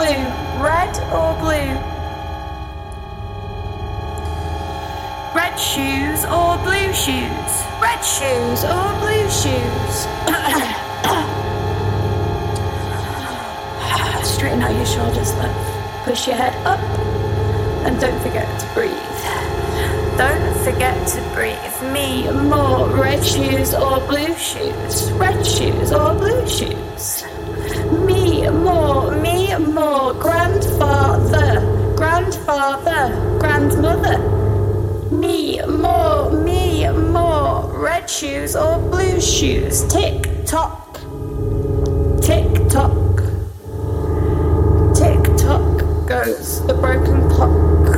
blue? Red or blue? Red shoes or blue shoes? Red shoes or blue shoes? Straighten out your shoulders, love. Push your head up. And don't forget to breathe. Don't forget to breathe. Me more. Red shoes or blue shoes? Red shoes or blue shoes? Me more. Me more. Grandfather. Grandfather. Grandmother. Me more. Me more. Red shoes or blue shoes? Tick tock. Tick tock. Tick tock goes the broken clock.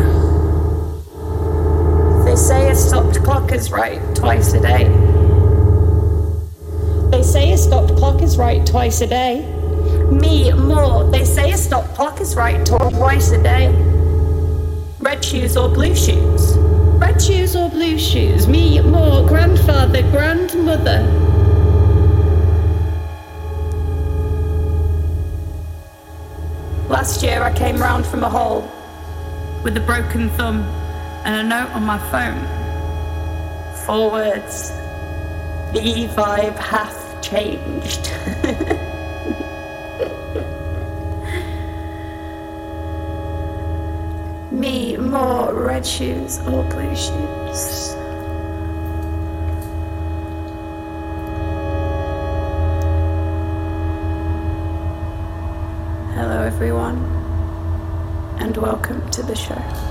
They say a stopped clock is right twice a day. They say a stopped clock is right twice a day. Me more. They say a stopped clock is right twice a day. Red shoes or blue shoes? Red shoes or blue shoes? Me more. Grandfather, grandmother. Last year I came round from a hole with a broken thumb and a note on my phone. 4 words. The vibe hath changed. Me more. Red shoes or blue shoes? Hello everyone, and welcome to the show.